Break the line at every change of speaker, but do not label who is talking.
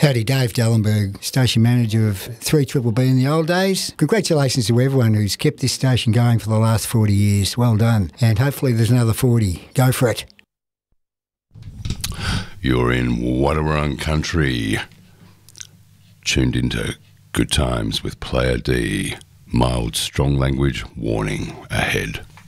Paddy Dave Dallenberg, station manager of 3BBB in the old days. Congratulations to everyone who's kept this station going for the last 40 years. Well done. And hopefully there's another 40. Go for it.
You're in Wadawurrung country. Tuned into Good Times with Player D. Mild, strong language warning ahead.